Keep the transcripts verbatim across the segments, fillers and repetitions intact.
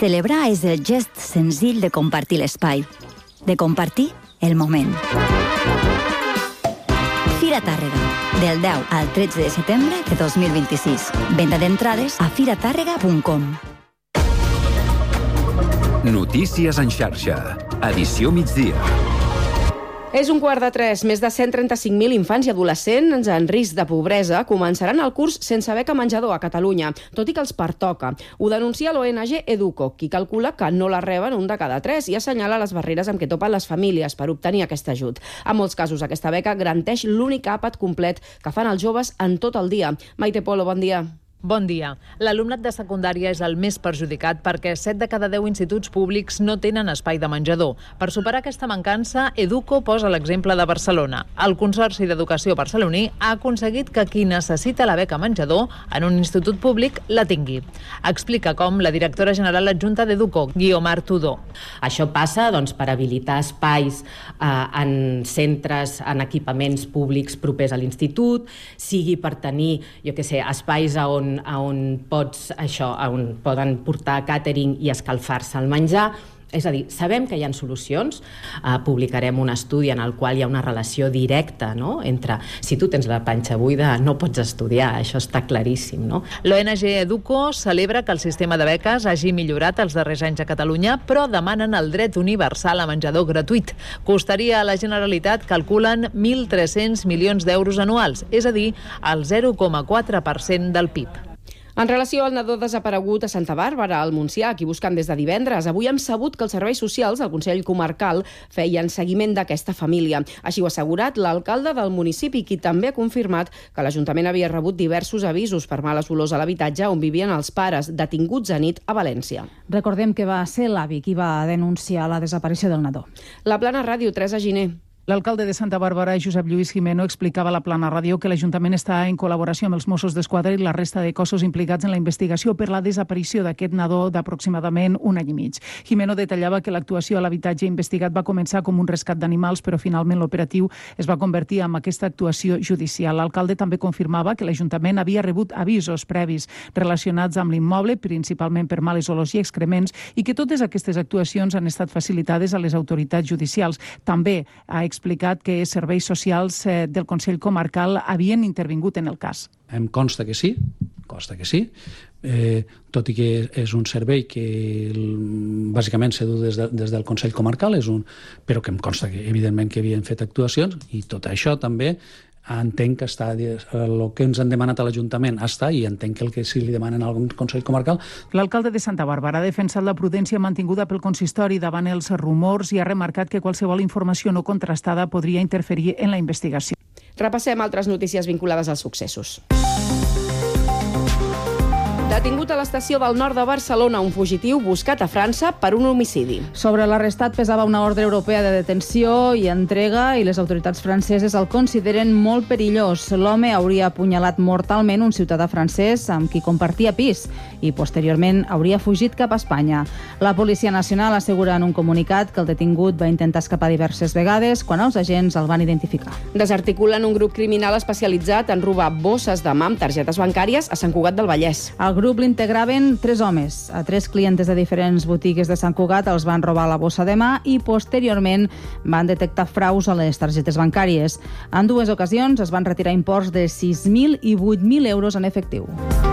Celebrar és el gest senzill de compartir l'espai, de compartir el moment. Fira Tàrrega, del deu al tretze de setembre de dos mil vint-i-sis. Venda d'entrades a fira tàrrega punt com. Notícies en xarxa. Edició migdia. És un quart de tres. Més de cent trenta-cinc mil infants i adolescents en risc de pobresa començaran el curs sense beca menjador a Catalunya, tot i que els pertoca. Ho denuncia l'O N G Educo, qui calcula que no la reben un de cada tres i assenyala les barreres amb què topen les famílies per obtenir aquest ajut. En molts casos, aquesta beca garanteix l'únic àpat complet que fan els joves en tot el dia. Maite Polo, bon dia. Bon dia. L'alumnat de secundària és el més perjudicat perquè set de cada deu instituts públics no tenen espai de menjador. Per superar aquesta mancança, Educo posa l'exemple de Barcelona. El Consorci d'Educació barceloní ha aconseguit que qui necessita la beca menjador en un institut públic la tingui. Explica com la directora general adjunta d'Educo, Guiomar Tudó. Això passa doncs, per habilitar espais eh, en centres, en equipaments públics propers a l'institut, sigui per tenir, jo què sé, espais on a on pots, això, a on poden portar càtering i escalfar-se el menjar. És a dir, sabem que hi ha solucions. Uh, publicarem un estudi en el qual hi ha una relació directa, no?, entre si tu tens la panxa buida no pots estudiar, això està claríssim, no? L'O N G Educo celebra que el sistema de beques hagi millorat els darrers anys a Catalunya, però demanen el dret universal a menjador gratuït. Costaria a la Generalitat, calculen, mil tres-cents milions d'euros anuals, és a dir, el zero coma quatre per cent del P I B. En relació al nadó desaparegut a Santa Bàrbara, al Montsià, qui busquen des de divendres, avui hem sabut que els serveis socials del Consell Comarcal feien seguiment d'aquesta família. Així ho ha assegurat l'alcalde del municipi, qui també ha confirmat que l'Ajuntament havia rebut diversos avisos per males olors a l'habitatge on vivien els pares, detinguts a nit a València. Recordem que va ser l'avi qui va denunciar la desaparició del nadó. La Plana Ràdio, Teresa Giner. L'alcalde de Santa Bàrbara, Josep Lluís Jimeno, explicava a la Plana Ràdio que l'Ajuntament està en col·laboració amb els Mossos d'Esquadra i la resta de cossos implicats en la investigació per la desaparició d'aquest nadó d'aproximadament un any i mig. Jimeno detallava que l'actuació a l'habitatge investigat va començar com un rescat d'animals, però finalment l'operatiu es va convertir en aquesta actuació judicial. L'alcalde també confirmava que l'Ajuntament havia rebut avisos previs relacionats amb l'immoble, principalment per males olors i excrements, i que totes aquestes actuacions han estat facilitades a les autoritats judicials. També ha explicat que serveis socials del Consell Comarcal havien intervingut en el cas. Em consta que sí, consta que sí, eh, tot i que és un servei que bàsicament s'ha dut des, de, des del Consell Comarcal, és un, però que em consta que evidentment que havien fet actuacions i tot això també entenc que està, el que ens han demanat a l'Ajuntament està, i entenc que el que sí li demanen al Consell Comarcal. L'alcalde de Santa Bàrbara ha defensat la prudència mantinguda pel consistori davant els rumors i ha remarcat que qualsevol informació no contrastada podria interferir en la investigació. Repassem altres notícies vinculades als successos. Detingut a l'estació del nord de Barcelona un fugitiu buscat a França per un homicidi. Sobre l'arrestat pesava una ordre europea de detenció i entrega i les autoritats franceses el consideren molt perillós. L'home hauria apunyalat mortalment un ciutadà francès amb qui compartia pis i posteriorment hauria fugit cap a Espanya. La Policia Nacional assegura en un comunicat que el detingut va intentar escapar diverses vegades quan els agents el van identificar. Desarticulen un grup criminal especialitzat en robar bosses de mà amb targetes bancàries a Sant Cugat del Vallès. El grup l'integraven tres homes. A tres clientes de diferents botigues de Sant Cugat els van robar la bossa de mà i posteriorment van detectar fraus a les targetes bancàries. En dues ocasions es van retirar imports de sis mil i vuit mil euros en efectiu.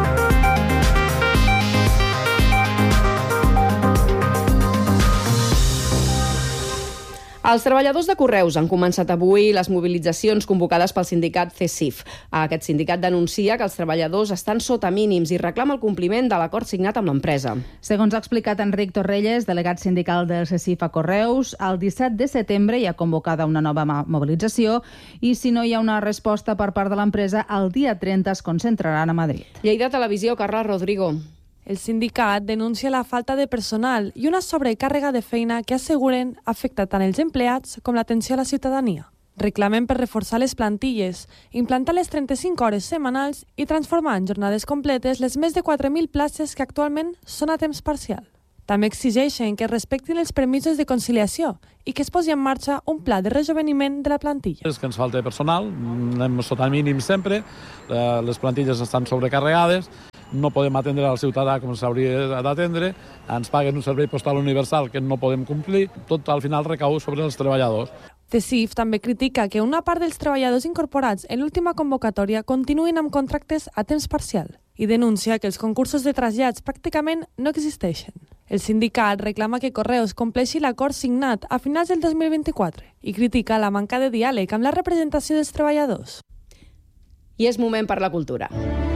Els treballadors de Correus han començat avui les mobilitzacions convocades pel sindicat C E S I F. Aquest sindicat denuncia que els treballadors estan sota mínims i reclama el compliment de l'acord signat amb l'empresa. Segons ha explicat Enric Torrelles, delegat sindical del C E S I F a Correus, el disset de setembre hi ha convocada una nova mobilització i si no hi ha una resposta per part de l'empresa, el dia trenta es concentraran a Madrid. Lleida Televisió, Carla Rodrigo. El sindicat denuncia la falta de personal i una sobrecàrrega de feina que asseguren afecta tant els empleats com l'atenció a la ciutadania. Reclamen per reforçar les plantilles, implantar les trenta-cinc hores setmanals i transformar en jornades completes les més de quatre mil places que actualment són a temps parcial. També exigeixen que es respectin els permisos de conciliació i que es posi en marxa un pla de rejoveniment de la plantilla. És que ens falta personal, anem sota mínim sempre, les plantilles estan sobrecarregades no podem atendre al ciutadà com s'hauria d'atendre, ens paguen un servei postal universal que no podem complir, tot al final recau sobre els treballadors. C E C I F també critica que una part dels treballadors incorporats en l'última convocatòria continuïn amb contractes a temps parcial i denuncia que els concursos de trasllats pràcticament no existeixen. El sindicat reclama que Correus compleixi l'acord signat a finals del dos mil vint-i-quatre i critica la manca de diàleg amb la representació dels treballadors. I és moment per la cultura.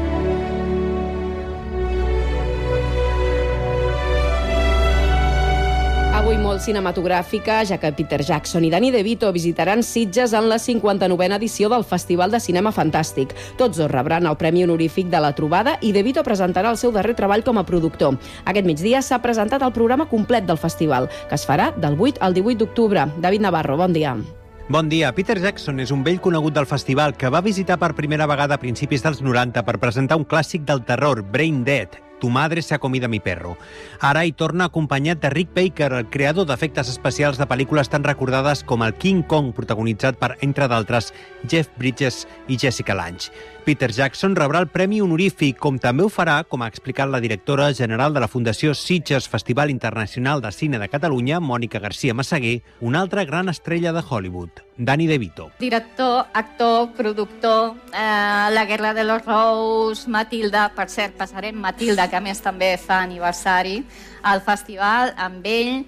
Avui molt cinematogràfica, ja que Peter Jackson i Danny DeVito visitaran Sitges en la cinquanta-novena edició del Festival de Cinema Fantàstic. Tots dos rebran el Premi Honorífic de la Trobada i DeVito presentarà el seu darrer treball com a productor. Aquest migdia s'ha presentat el programa complet del festival, que es farà del vuit al divuit d'octubre. David Navarro, bon dia. Bon dia. Peter Jackson és un vell conegut del festival que va visitar per primera vegada a principis dels noranta per presentar un clàssic del terror, Brain Dead, Tu madre se ha comido a mi perro. Ara hi torna acompanyat de Rick Baker, el creador d'efectes especials de pel·lícules tan recordades com el King Kong, protagonitzat per, entre d'altres, Jeff Bridges i Jessica Lange. Peter Jackson rebrà el Premi Honorífic, com també ho farà, com ha explicat la directora general de la Fundació Sitges Festival Internacional de Cine de Catalunya, Mònica García Massaguer, una altra gran estrella de Hollywood, Danny DeVito. Director, actor, productor, eh, La guerra de los Rous, Matilda, per cert, passarem Matilda, que a més també fa aniversari al festival, amb ell.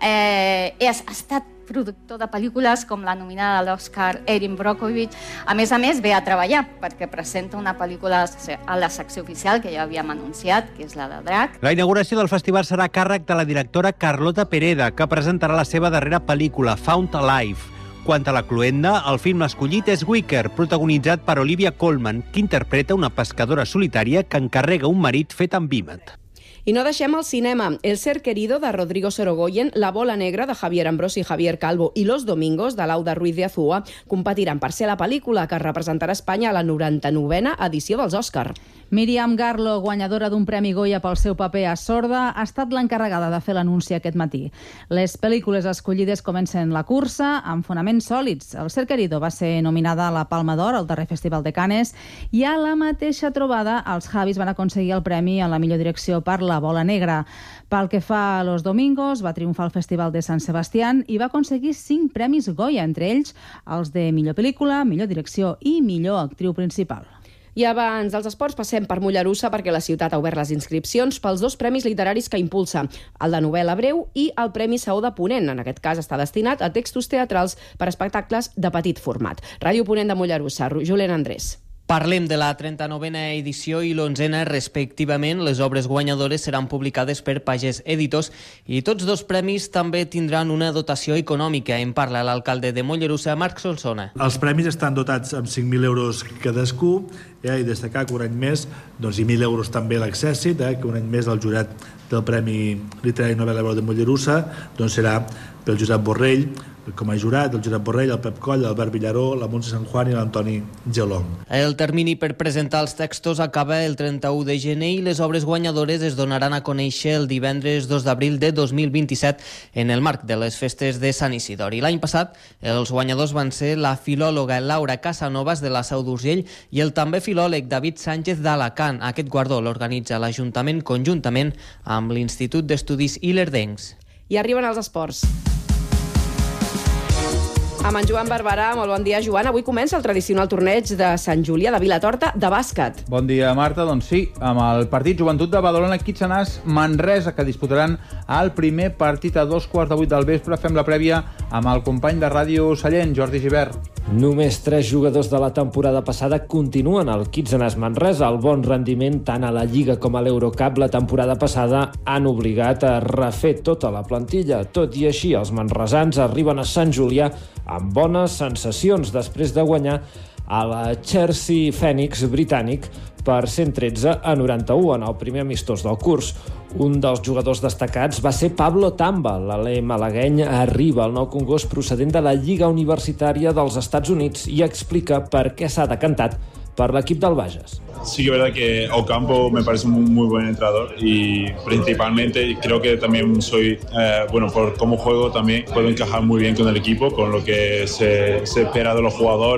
Eh, és, ha estat productor de pel·lícules com la nominada a l'Oscar Erin Brockovich. A més a més, ve a treballar perquè presenta una pel·lícula a la secció oficial que ja havíem anunciat, que és la de Drac. La inauguració del festival serà a càrrec de la directora Carlota Pereda, que presentarà la seva darrera pel·lícula, Found Alive. Quant a la cloenda, el film escollit és Wicker, protagonitzat per Olivia Colman, que interpreta una pescadora solitària que encarrega un marit fet amb vímet. I no deixem el cinema. El ser querido de Rodrigo Sorogoyen, La bola negra de Javier Ambrosi i Javier Calvo i Los domingos de Lauda Ruiz de Azúa competiran per ser la pel·lícula que representarà Espanya a la noranta-novena edició dels Òscar. Míriam Garlo, guanyadora d'un Premi Goya pel seu paper a Sorda, ha estat l'encarregada de fer l'anunci aquest matí. Les pel·lícules escollides comencen la cursa amb fonaments sòlids. El ser querido va ser nominada a la Palma d'Or al darrer Festival de Cannes i a la mateixa trobada els Javis van aconseguir el premi a la millor direcció per La bola negra. Pel que fa a Los domingos, va triomfar al Festival de Sant Sebastián i va aconseguir cinc premis Goya, entre ells els de millor pel·lícula, millor direcció i millor actriu principal. I abans dels esports passem per Mollerussa perquè la ciutat ha obert les inscripcions pels dos premis literaris que impulsa, el de novel·la breu i el Premi Saó de Ponent. En aquest cas està destinat a textos teatrals per espectacles de petit format. Ràdio Ponent de Mollerussa, Julen Andrés. Parlem de la trenta-novena edició i l'onzena respectivament. Les obres guanyadores seran publicades per Pagès Editors i tots dos premis també tindran una dotació econòmica. En parla l'alcalde de Mollerussa, Marc Solsona. Els premis estan dotats amb cinc mil euros cadascú eh, i destacar que un any més doncs, i mil euros també l'accèssit, eh, que un any més el jurat del Premi Literari Novel·la Breu de Mollerussa doncs serà pel Josep Borrell, com a jurat, el Josep Borrell, el Pep Coll, l'Albert Villaró, la Montse Sant Juan i l'Antoni Gelong. El termini per presentar els textos acaba el trenta-u de gener i les obres guanyadores es donaran a conèixer el divendres dos d'abril de dos mil vint-i-set en el marc de les festes de Sant Isidori. L'any passat, els guanyadors van ser la filòloga Laura Casanovas de la Seu d'Urgell i el també filòleg David Sánchez d'Alacant. Aquest guardó l'organitza l'Ajuntament conjuntament amb l'Institut d'Estudis Ilerdencs. I arriben els esports. Amb en Joan Barberà, molt bon dia, Joan. Avui comença el tradicional torneig de Sant Julià de Vilatorta de bàsquet. Bon dia, Marta. Doncs sí, amb el partit Joventut de Badalona Quitxenàs Manresa, que disputaran el primer partit a dos quarts de vuit del vespre. Fem la prèvia amb el company de Ràdio Sallent, Jordi Gibert. Només tres jugadors de la temporada passada continuen al Quitxenàs Manresa. El bon rendiment tant a la Lliga com a l'Eurocup la temporada passada han obligat a refer tota la plantilla. Tot i així, els manresans arriben a Sant Julià amb bones sensacions després de guanyar a la Chelsea Phoenix britànic per cent tretze a noranta-u en el primer amistós del curs. Un dels jugadors destacats va ser Pablo Tamba. L'alè malagueny arriba al Nou Congost procedent de la Lliga Universitària dels Estats Units i explica per què s'ha decantat per l'equip del Bages. Sí que es verdad que Ocampo me parece un muy buen entrenador y principalmente creo que también soy, eh, bueno, por cómo juego también puedo encajar muy bien con el equipo, con lo que se, se espera de los jugadores,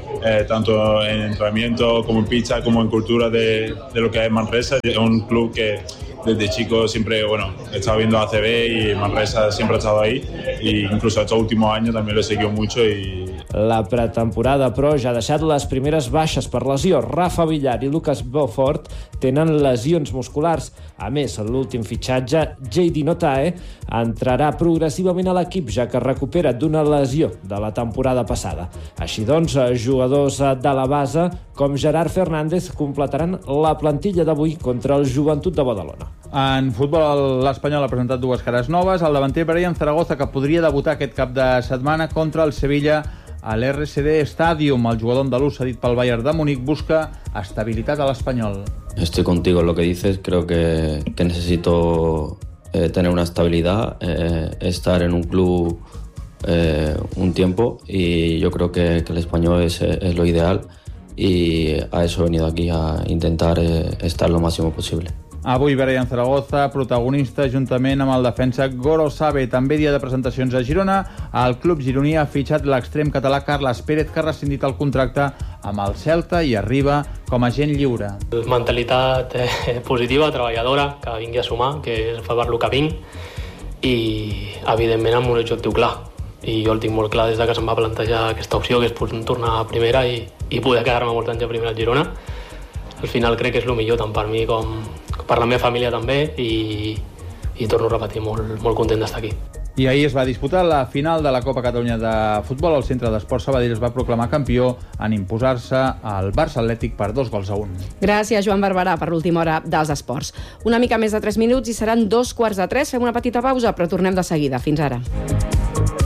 eh, tanto en entrenamiento como en pizza, como en cultura de, de lo que es Manresa. Es un club que desde chico siempre, bueno, he estado viendo A C B y Manresa siempre ha estado ahí, e incluso estos últimos años también lo he seguido mucho. Y la pretemporada, però, ja ha deixat les primeres baixes per lesió. Rafa Villar i Lucas Beaufort tenen lesions musculars. A més, l'últim fitxatge, J D Notae, entrarà progressivament a l'equip, ja que recupera d'una lesió de la temporada passada. Així doncs, jugadors de la base com Gerard Fernández completaran la plantilla d'avui contra el Joventut de Badalona. En futbol, l'Espanyol ha presentat dues cares noves. El davanter Brian Zaragoza, que podria debutar aquest cap de setmana contra el Sevilla a l'R C D Stadium. El jugador andalús cedit pel Bayern de Múnich busca estabilitat a l'Espanyol. Estoy contigo en lo que dices. Creo que, que necesito eh, tener una estabilidad, eh, estar en un club eh, un tiempo, y yo creo que, que el Español es, es lo ideal, y a eso he venido aquí, a intentar eh, estar lo máximo posible. Avui Brian Zaragoza, protagonista juntament amb el defensa Gorosabe. També dia de presentacions a Girona. El club gironí ha fitxat l'extrem català Carles Pérez, que ha rescindit el contracte amb el Celta i arriba com a agent lliure. Mentalitat eh, positiva, treballadora, que vingui a sumar, que és per lo que vinc, i evidentment amb un objectiu clar. I jo el tinc molt clar des de que se'm va plantejar aquesta opció, que és tornar a primera i, i poder quedar-me molts anys a primera al Girona. Al final crec que és el millor, tant per mi com per la meva família també, i, i torno a repetir, molt, molt content d'estar aquí. I ahir es va disputar la final de la Copa Catalunya de Futbol. El Centre d'Esports Sabadell es va proclamar campió en imposar-se al Barça Atlètic per dos gols a un. Gràcies, Joan Barberà, per l'última hora dels esports. Una mica més de tres minuts i seran dos quarts de tres. Fem una petita pausa, però tornem de seguida. Fins ara.